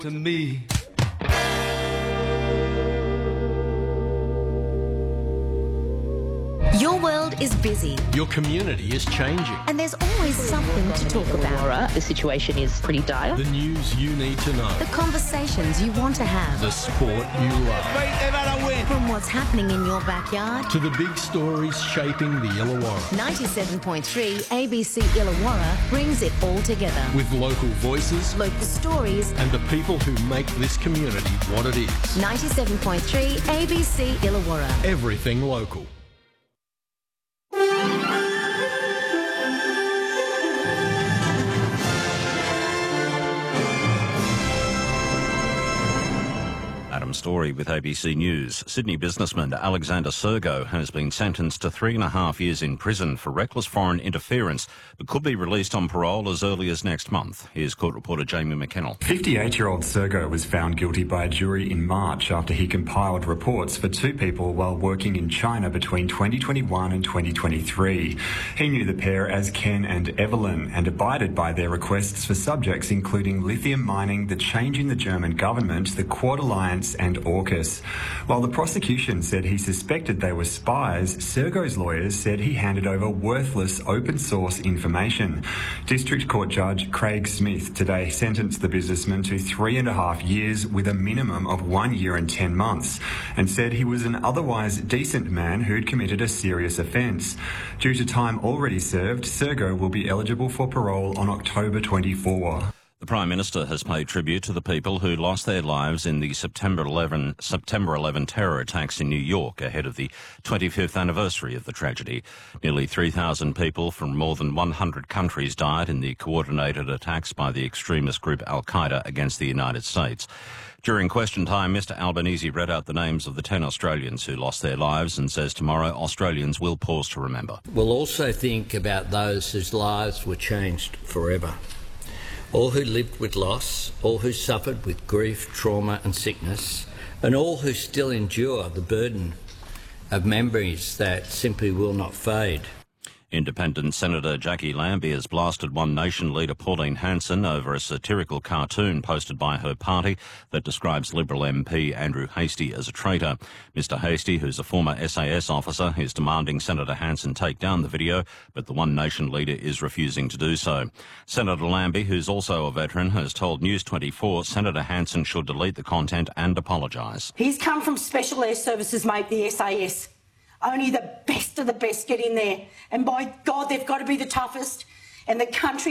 to me. Your world is busy. Your community is changing. And there's always something to talk about. The situation is pretty dire. The news you need to know. The conversations you want to have. The sport you love. They've had a win. From what's happening in your backyard To the big stories shaping the Illawarra. 97.3 ABC Illawarra brings it all together. With local voices Local stories. and the people who make this community what it is. 97.3 ABC Illawarra. Everything local. Adam Story with ABC News. Sydney businessman Alexander Sergo has been sentenced to 3.5 years in prison for reckless foreign interference, but could be released on parole as early as next month. Here's court reporter Jamie McKennell. 58-year-old Sergo was found guilty by a jury in March after he compiled reports for two people while working in China between 2021 and 2023. He knew the pair as Ken and Evelyn and abided by their requests for subjects including lithium mining, the change in the German government, the Quad Alliance and AUKUS. While the prosecution said he suspected they were spies, Sergo's lawyers said he handed over worthless open-source information. District Court Judge Craig Smith today sentenced the businessman to 3.5 years with a minimum of 1 year and 10 months and said he was an otherwise decent man who'd committed a serious offence. Due to time already served, Sergo will be eligible for parole on October 24. The Prime Minister has paid tribute to the people who lost their lives in the September 11 terror attacks in New York ahead of the 25th anniversary of the tragedy. Nearly 3,000 people from more than 100 countries died in the coordinated attacks by the extremist group Al-Qaeda against the United States. During question time, Mr Albanese read out the names of the 10 Australians who lost their lives and says tomorrow Australians will pause to remember. We'll also think about those whose lives were changed forever. All who lived with loss, all who suffered with grief, trauma and sickness, and all who still endure the burden of memories that simply will not fade. Independent Senator Jackie Lambie has blasted One Nation leader Pauline Hanson over a satirical cartoon posted by her party that describes Liberal MP Andrew Hastie as a traitor. Mr Hastie, who's a former SAS officer, is demanding Senator Hanson take down the video, but the One Nation leader is refusing to do so. Senator Lambie, who's also a veteran, has told News 24 Senator Hanson should delete the content and apologise. He's come from Special Air Services, mate, the SAS. Only the best of the best get in there. And by God, they've got to be the toughest. And the country